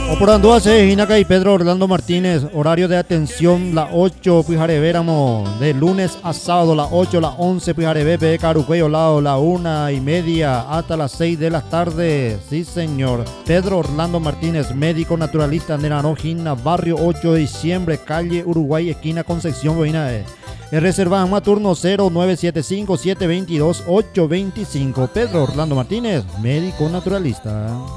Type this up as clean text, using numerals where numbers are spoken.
Operando hace Hinaka y Pedro Orlando Martínez, horario de atención la 8 Pijarevéramo, de lunes a sábado la 8, la 11 Pijareve, Carucuello Lado, la 1:30 hasta las 6 de la tarde. Sí señor, Pedro Orlando Martínez, médico naturalista de Naranjina, barrio 8 de diciembre, calle Uruguay, esquina Concepción, Boinae. Reservamos a turno 0975-722-825. Pedro Orlando Martínez, médico naturalista.